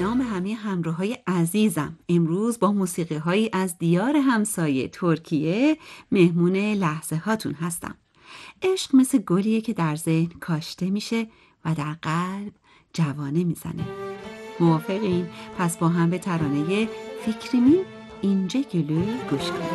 نام همه همراهای عزیزم، امروز با موسیقی هایی از دیار همسایه ترکیه مهمون لحظه هاتون هستم. عشق مثل گلیه که در ذهن کاشته میشه و در قلب جوانه میزنه. موافقین؟ پس با هم به ترانه فکریmin ince gülü گوش کنیم.